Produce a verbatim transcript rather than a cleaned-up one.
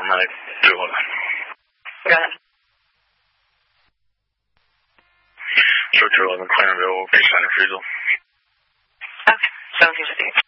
什么来追我了？ 干。 就知道能快点给我给闪电水走。 啊，相信是这个。